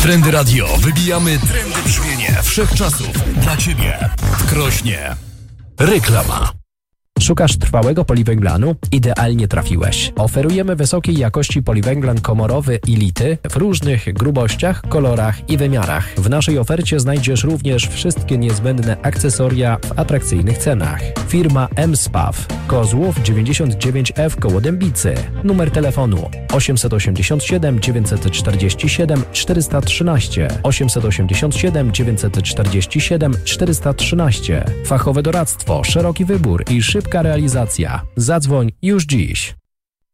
Trendy Radio. Wybijamy trendy brzmienie wszechczasów. Dla Ciebie w Krośnie. Reklama. Szukasz trwałego poliwęglanu? Idealnie trafiłeś. Oferujemy wysokiej jakości poliwęglan komorowy i lity w różnych grubościach, kolorach i wymiarach. W naszej ofercie znajdziesz również wszystkie niezbędne akcesoria w atrakcyjnych cenach. Firma M-Spaw, Kozłów 99F koło Dębicy. Numer telefonu 887 947 413 887 947 413. Fachowe doradztwo, szeroki wybór i szybka realizacja. Zadzwoń już dziś.